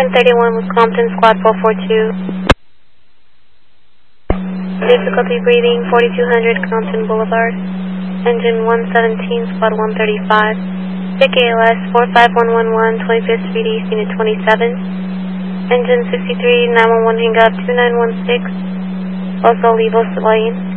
731 with Compton, Squad 442. Difficulty breathing, 4200 Compton Boulevard. Engine 117, Squad 135. Pick ALS 45111, 25th Street East, Unit 27. Engine 63, 911 hang up 2916. Also leave us lane.